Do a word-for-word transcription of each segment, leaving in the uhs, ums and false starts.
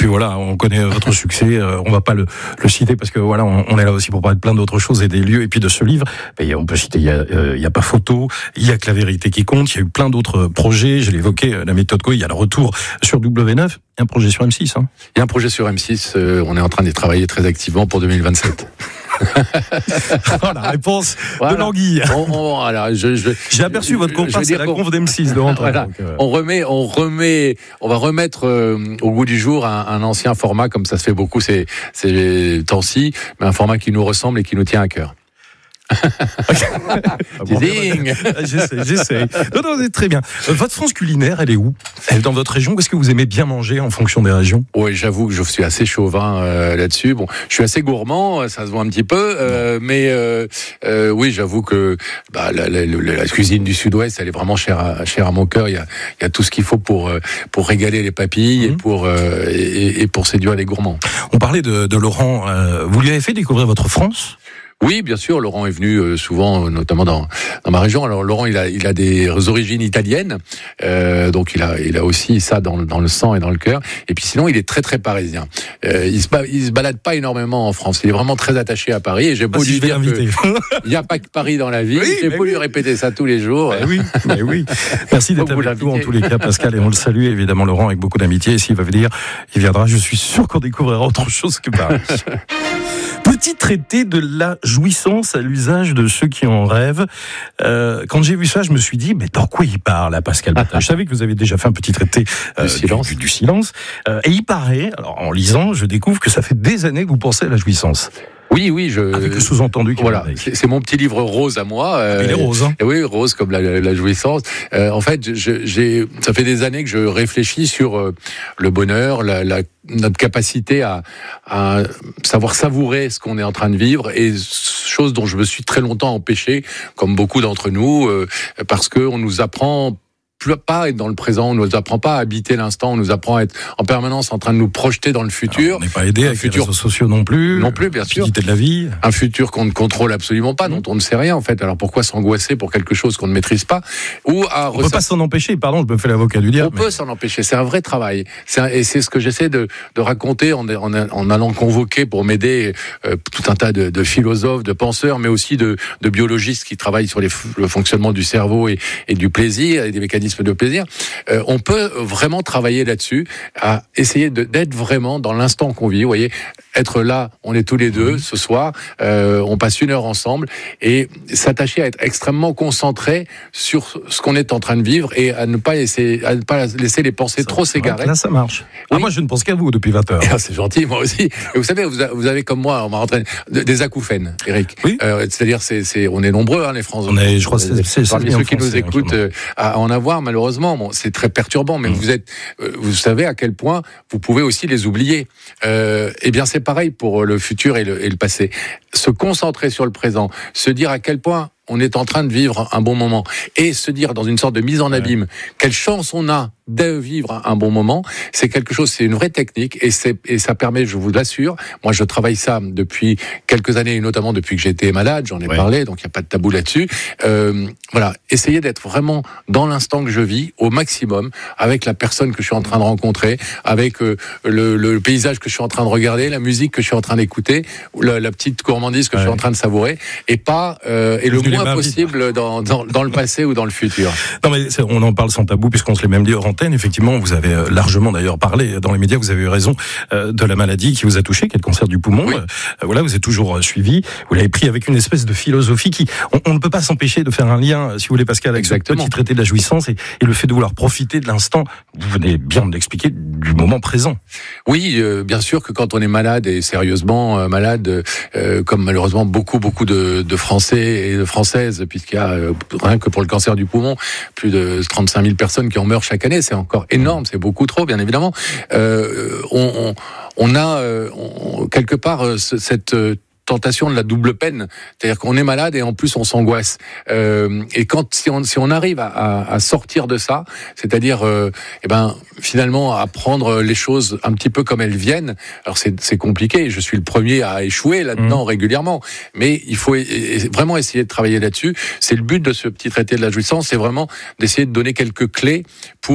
puis voilà, on connaît votre succès, euh, on va pas le, le citer parce que voilà, on, on est là aussi pour parler de plein d'autres choses et des lieux et puis de ce livre. Et on peut citer, il y a, euh, il y a pas photo, il y a que la vérité qui compte. Il y a eu plein d'autres projets. Je l'ai évoqué, la méthode Co. Il y a le retour sur W neuf. Il y a un projet sur M six. Hein. Il y a un projet sur M six. Euh, on est en train d'y travailler très activement pour deux mille vingt-sept. Oh, la réponse voilà. de Languille. On, on, alors, je, je, J'ai aperçu votre comparse à la conf d'M six de rentrée. Voilà. Donc, euh... On remet, on remet, on va remettre euh, au goût du jour un, un ancien format, comme ça se fait beaucoup ces, ces temps-ci, mais un format qui nous ressemble et qui nous tient à cœur. Teasing. J'essaie, j'essaie. Non, non, c'est très bien. Votre France culinaire, elle est où? Elle est dans votre région? Est-ce que vous aimez bien manger en fonction des régions? Oui, j'avoue que je suis assez chauvin euh, là-dessus. Bon, je suis assez gourmand, ça se voit un petit peu, euh, mais euh, euh, oui, j'avoue que bah, la, la, la, la cuisine du Sud-Ouest, elle est vraiment chère à, chère à mon cœur. Il y a, il y a tout ce qu'il faut pour pour régaler les papilles mmh. et pour euh, et, et pour séduire les gourmands. On parlait de, de Laurent. Euh, vous lui avez fait découvrir votre France? Oui, bien sûr. Laurent est venu euh, souvent, notamment dans dans ma région. Alors Laurent, il a il a des origines italiennes, euh, donc il a il a aussi ça dans dans le sang et dans le cœur. Et puis sinon, il est très très parisien. Euh, il se il se balade pas énormément en France. Il est vraiment très attaché à Paris. Et j'ai beau ah, si lui dire que il n'y a pas que Paris dans la vie. Oui, j'ai beau oui. lui répéter ça tous les jours. Mais oui, mais oui. Merci d'être avec nous en tous les cas, Pascal. Et on le salue évidemment, Laurent, avec beaucoup d'amitié. Et s'il va venir, il viendra. Je suis sûr qu'on découvrira autre chose que Paris. Petit traité de la jouissance à l'usage de ceux qui en rêvent. Euh, quand j'ai vu ça, je me suis dit, mais dans quoi il parle, là, Pascal Bata? Je savais que vous avez déjà fait un petit traité euh, du silence. Du, du silence. Euh, et il paraît, alors en lisant, je découvre que ça fait des années que vous pensez à la jouissance. Oui, oui, je. Avec le sous-entendu. Voilà, c'est, c'est mon petit livre rose à moi. Euh, il est rose. Hein. Oui, rose comme la, la, la jouissance. Euh, en fait, je, j'ai, ça fait des années que je réfléchis sur euh, le bonheur, la, la, notre capacité à, à savoir savourer ce qu'on est en train de vivre, et chose dont je me suis très longtemps empêché, comme beaucoup d'entre nous, euh, parce que on nous apprend pas à être dans le présent, on ne nous apprend pas à habiter l'instant, on nous apprend à être en permanence en train de nous projeter dans le futur. Alors, on n'est pas aidé avec futur... les réseaux sociaux non plus. Non plus, bien sûr. De la vie. Un futur qu'on ne contrôle absolument pas, dont on ne sait rien en fait. Alors pourquoi s'angoisser pour quelque chose qu'on ne maîtrise pas? Ou à on ne ressent... peut pas s'en empêcher, pardon, je me fais l'avocat du diable. On mais... peut s'en empêcher, c'est un vrai travail. C'est un... Et c'est ce que j'essaie de, de raconter en, en, en allant convoquer pour m'aider euh, tout un tas de, de philosophes, de penseurs, mais aussi de, de biologistes qui travaillent sur les, le fonctionnement du cerveau et, et du plaisir, et des mécanismes de plaisir. Euh, on peut vraiment travailler là-dessus, à essayer de, d'être vraiment dans l'instant qu'on vit. Vous voyez, être là, on est tous les deux ce soir, euh, on passe une heure ensemble, et s'attacher à être extrêmement concentré sur ce qu'on est en train de vivre et à ne pas laisser, à ne pas laisser les pensées ça, trop s'égarer. Là, ça marche. Oui. Ah, moi, je ne pense qu'à vous depuis vingt heures. Ah, c'est gentil, moi aussi. Et vous savez, vous, vous avez comme moi, on m'a entraîné des acouphènes, Eric. Oui. Euh, c'est-à-dire, c'est, c'est, on est nombreux, hein, les Français. On est, je crois, c'est, c'est, parmi c'est ceux qui français, nous écoutent, euh, à en avoir malheureusement. Bon, c'est très perturbant, mais mmh. vous êtes, euh, vous savez à quel point vous pouvez aussi les oublier. Euh, eh bien, c'est pareil pour le futur et le, et le passé. Se concentrer sur le présent, se dire à quel point on est en train de vivre un bon moment, et se dire dans une sorte de mise en abîme, ouais. quelle chance on a de vivre un bon moment, c'est quelque chose, c'est une vraie technique, et, c'est, et ça permet, je vous l'assure, moi je travaille ça depuis quelques années, et notamment depuis que j'étais malade, j'en ai ouais. parlé, donc il n'y a pas de tabou là-dessus. Euh, voilà, essayez d'être vraiment dans l'instant que je vis, au maximum, avec la personne que je suis en train de rencontrer, avec euh, le, le paysage que je suis en train de regarder, la musique que je suis en train d'écouter, la, la petite gourmandise que ouais. je suis en train de savourer, et pas euh, et le moins possible dans, dans, dans le passé ou dans le futur. Non mais on en parle sans tabou, puisqu'on se l'est même dit hors antenne. Effectivement, vous avez largement d'ailleurs parlé dans les médias, vous avez eu raison euh, de la maladie qui vous a touché, qui est le cancer du poumon. Oui. Euh, voilà, vous êtes toujours suivi. Vous l'avez pris avec une espèce de philosophie qui, on, on ne peut pas s'empêcher de faire un lien, si vous voulez, Pascal, avec Exactement. ce petit traité de la jouissance et, et le fait de vouloir profiter de l'instant. Vous venez bien de l'expliquer, du moment présent. Oui, euh, bien sûr que quand on est malade, et sérieusement euh, malade, euh, comme malheureusement beaucoup beaucoup de, de Français et de Françaises, puisqu'il y a euh, rien que pour le cancer du poumon, plus de trente-cinq mille personnes qui en meurent chaque année, c'est encore énorme, c'est beaucoup trop, bien évidemment. Euh, on, on, on a euh, on, quelque part euh, cette euh, tentation de la double peine, c'est-à-dire qu'on est malade et en plus on s'angoisse. Euh, et quand si on si on arrive à, à, à sortir de ça, c'est-à-dire, euh, eh ben finalement à prendre les choses un petit peu comme elles viennent. Alors c'est c'est compliqué. Je suis le premier à échouer là-dedans mmh. régulièrement, mais il faut vraiment essayer de travailler là-dessus. C'est le but de ce petit traité de la jouissance, c'est vraiment d'essayer de donner quelques clés pour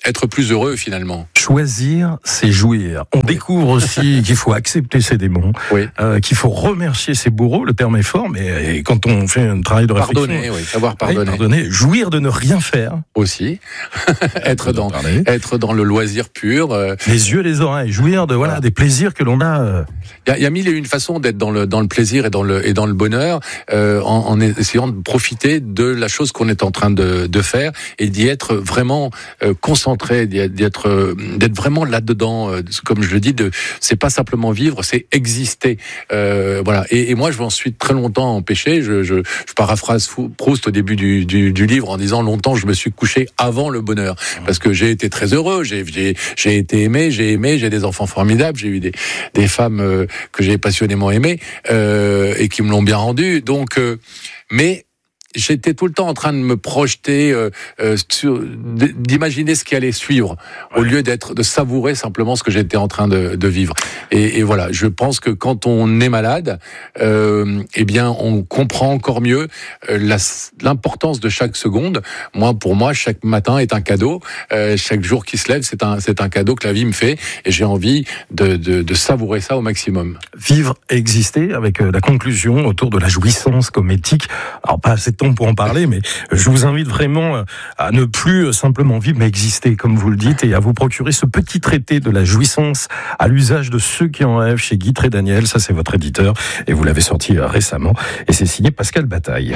être plus heureux finalement. Choisir, c'est jouir. On oui. découvre aussi qu'il faut accepter ses démons, oui. euh, qu'il faut remercier ses bourreaux, le terme est fort, mais quand on fait un travail de réflexion... Pardonner, oui, savoir pardonner. Oui, pardonner. Jouir de ne rien faire. Aussi. être, dans, être dans le loisir pur. Euh... Les yeux, les oreilles, jouir de voilà, voilà. des plaisirs que l'on a... Euh... Il y, y a mille et une façons d'être dans le, dans le plaisir et dans le, et dans le bonheur, euh, en, en essayant de profiter de la chose qu'on est en train de, de faire et d'y être vraiment euh, concentré, d'y être, euh, d'être vraiment là-dedans. Euh, comme je le dis, de, c'est pas simplement vivre, c'est exister. Euh, voilà. Et, et moi, je m'en suis très longtemps empêché. Je, je, je paraphrase Proust au début du, du, du livre en disant longtemps, je me suis couché avant le bonheur parce que j'ai été très heureux, j'ai, j'ai, j'ai été aimé, j'ai aimé, j'ai des enfants formidables, j'ai eu des, des femmes euh, que j'ai passionnément aimées euh, et qui me l'ont bien rendu. Donc, euh, mais j'étais tout le temps en train de me projeter, euh, euh, sur, d'imaginer ce qui allait suivre, ouais. au lieu d'être, de savourer simplement ce que j'étais en train de, de vivre. Et, et voilà, je pense que quand on est malade, euh, eh bien, on comprend encore mieux euh, la, l'importance de chaque seconde. Moi, pour moi, chaque matin est un cadeau. Euh, chaque jour qui se lève, c'est un, c'est un cadeau que la vie me fait, et j'ai envie de, de, de savourer ça au maximum. Vivre et exister, avec la conclusion autour de la jouissance comme éthique. Alors pas assez pour en parler, mais je vous invite vraiment à ne plus simplement vivre, mais exister, comme vous le dites, et à vous procurer ce petit traité de la jouissance à l'usage de ceux qui en rêvent chez Guy Trédaniel. Ça, c'est votre éditeur, et vous l'avez sorti récemment, et c'est signé Pascal Bataille.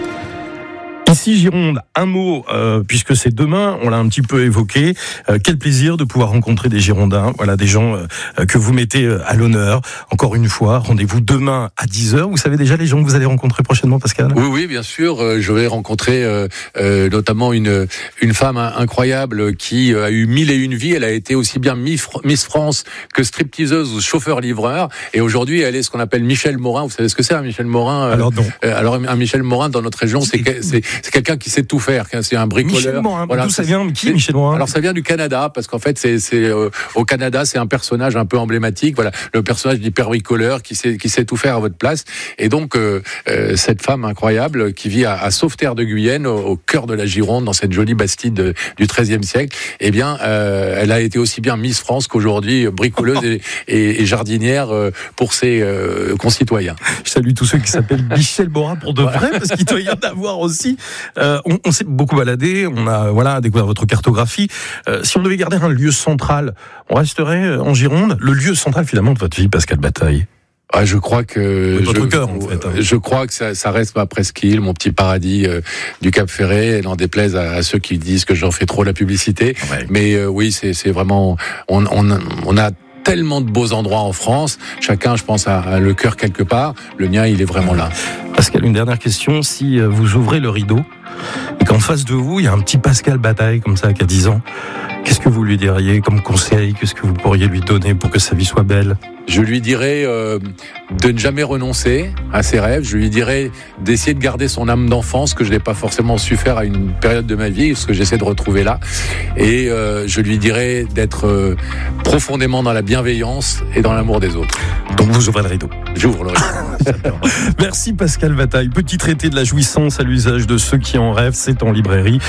Ici Gironde, un mot, euh, puisque c'est demain, on l'a un petit peu évoqué. Euh, quel plaisir de pouvoir rencontrer des Girondins, voilà, des gens euh, que vous mettez euh, à l'honneur. Encore une fois, rendez-vous demain à dix heures. Vous savez déjà les gens que vous allez rencontrer prochainement, Pascal ? Oui, oui, bien sûr. Euh, je vais rencontrer euh, euh, notamment une une femme incroyable qui a eu mille et une vies. Elle a été aussi bien Miss France que stripteaseuse ou chauffeur-livreur. Et aujourd'hui, elle est ce qu'on appelle Michel Morin. Vous savez ce que c'est, un Michel Morin ? Alors non. Euh, alors un Michel Morin dans notre région, c'est c'est C'est quelqu'un qui sait tout faire, c'est un bricoleur. Michel Morin, voilà, d'où ça vient ? Qui, Michel Morin ? Alors ça vient du Canada, parce qu'en fait, c'est, c'est euh, au Canada, c'est un personnage un peu emblématique. Voilà, le personnage d'hyper bricoleur qui sait qui sait tout faire à votre place. Et donc euh, euh, cette femme incroyable qui vit à, à Sauveterre de Guyenne, au, au cœur de la Gironde, dans cette jolie Bastide de, du treizième siècle. Eh bien, euh, elle a été aussi bien Miss France qu'aujourd'hui bricoleuse et, et, et jardinière euh, pour ses euh, concitoyens. Je salue tous ceux qui s'appellent Michel Morin pour de vrai, parce qu'il doit y en avoir aussi. Euh, on, on s'est beaucoup baladé, on a voilà découvert votre cartographie. Euh, si on devait garder un lieu central, on resterait en Gironde. Le lieu central finalement de votre vie, Pascal Bataille. Ah, je crois que votre je, cœur, en fait, hein. je crois que ça, ça reste ma presqu'île, mon petit paradis euh, du Cap Ferré. N'en déplaise à, à ceux qui disent que j'en fais trop la publicité. Ouais. Mais euh, oui, c'est, c'est vraiment on, on, on a tellement de beaux endroits en France. Chacun, je pense, a, a le cœur quelque part. Le mien, il est vraiment là. Pascal, une dernière question. Si vous ouvrez le rideau et qu'en face de vous, il y a un petit Pascal Bataille, comme ça, qui a dix ans, qu'est-ce que vous lui diriez comme conseil ? Qu'est-ce que vous pourriez lui donner pour que sa vie soit belle ? Je lui dirais euh, de ne jamais renoncer à ses rêves. Je lui dirais d'essayer de garder son âme d'enfance, que je n'ai pas forcément su faire à une période de ma vie, ce que j'essaie de retrouver là. Et euh, je lui dirais d'être euh, profondément dans la bienveillance et dans l'amour des autres. Donc vous ouvrez le rideau. J'ouvre le rideau. Merci Pascal Bataille. Petit traité de la jouissance à l'usage de ceux qui en rêvent. C'est en librairie.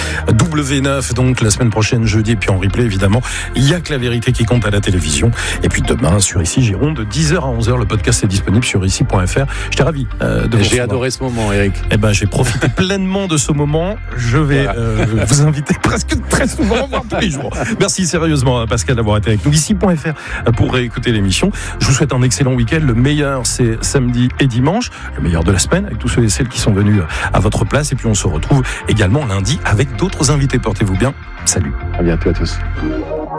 W neuf, donc la semaine prochaine, jeudi, et puis en replay, évidemment. Il n'y a que la vérité qui compte à la télévision. Et puis demain, sur Ici Gironde, de dix heures à onze heures, le podcast est disponible sur ici point f r. J'étais ravi euh, de vous J'ai adoré ce moment, Eric. Eh ben, j'ai profité pleinement de ce moment. Je vais voilà. euh, vous inviter presque très souvent, voire tous les jours. Merci sérieusement, Pascal, d'avoir été avec nous. Ici point f r pour réécouter l'émission. Je vous souhaite un excellent week-end. Le meilleur, c'est samedi et dimanche. Le meilleur de la semaine, avec tous ceux et celles qui sont venus à votre place. Et puis, on se retrouve également lundi avec d'autres invités. Portez-vous bien. Salut. À bientôt à tous.